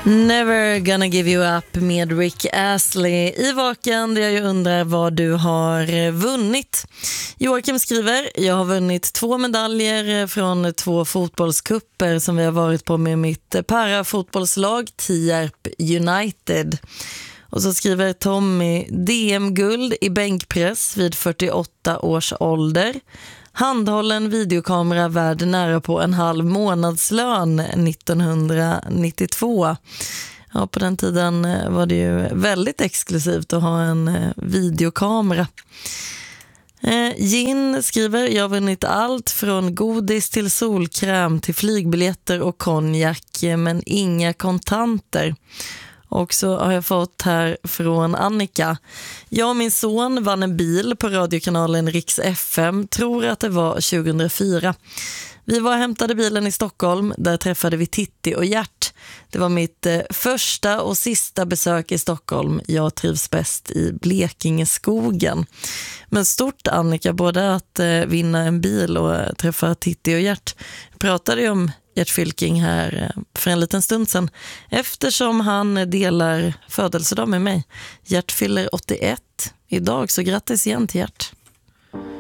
Never gonna give you up med Rick Astley i Vaken, där jag undrar vad du har vunnit. Joakim skriver: jag har vunnit 2 medaljer från 2 fotbollskupper som vi har varit på med mitt parafotbollslag Tierp United. Och så skriver Tommy: DM-guld i bänkpress vid 48 års ålder. Handhållen videokamera värd nära på en halv månadslön 1992. Ja, på den tiden var det ju väldigt exklusivt att ha en videokamera. Gin skriver: jag har vunnit allt från godis till solkräm till flygbiljetter och konjak, men inga kontanter. Och så har jag fått här från Annika: jag och min son vann en bil på radiokanalen Riks FM, tror att det var 2004. Vi var och hämtade bilen i Stockholm, där träffade vi Titti och Gert. Det var mitt första och sista besök i Stockholm. Jag trivs bäst i Blekingeskogen. Men stort, Annika, både att vinna en bil och träffa Titti och Gert. Jag pratade ju om Gert Fylking här för en liten stund sedan, eftersom han delar födelsedag med mig. Gert fyller 81 idag, så grattis igen till Gert.